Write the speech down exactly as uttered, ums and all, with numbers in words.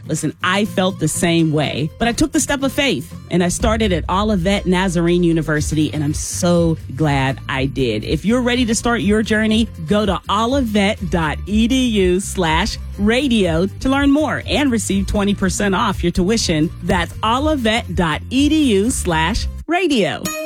Listen, I felt the same way, but I took the step of faith and I started at Olivet Nazarene University, and I'm so glad I did. If you're ready to start your journey, go to olivet.edu slash radio to learn more and receive twenty percent off your tuition. That's olivet.edu slash radio.